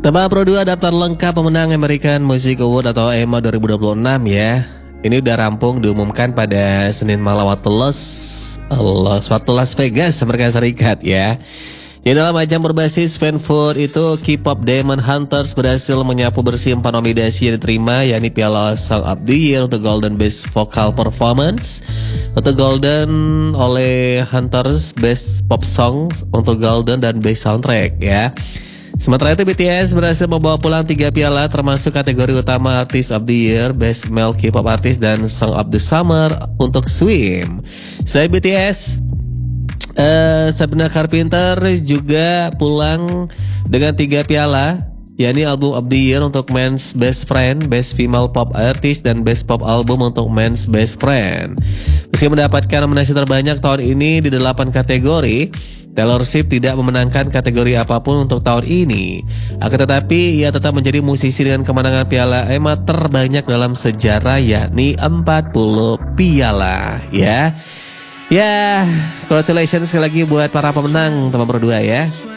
Tebak Pro 2 daftar lengkap pemenang American Music Award atau AMA 2026 ya. Ini udah rampung diumumkan pada Senin malam waktu Las Vegas, Amerika Serikat ya. Di dalam ajang berbasis fan food itu, K-pop Demon Hunters berhasil menyapu bersih 4 nominasi yang diterima, yakni Piala Song of the Year untuk Golden Best Vocal Performance, untuk Golden oleh Hunters Best Pop Song, untuk Golden dan Best Soundtrack ya. Sementara itu BTS berhasil membawa pulang 3 piala termasuk kategori utama Artist of the Year, Best Male K-pop Artist dan Song of the Summer untuk Swim. Selain BTS, Sabrina Carpenter juga pulang dengan 3 piala, yakni Album of the Year untuk Men's Best Friend, Best Female Pop Artist dan Best Pop Album untuk Men's Best Friend. Meski mendapatkan nominasi terbanyak tahun ini di 8 kategori, Taylor Swift tidak memenangkan kategori apapun untuk tahun ini. Akan tetapi ia tetap menjadi musisi dengan kemenangan piala EMA terbanyak dalam sejarah, yakni 40 piala ya. Ya, congratulations sekali lagi buat para pemenang Tebak Pro 2 ya.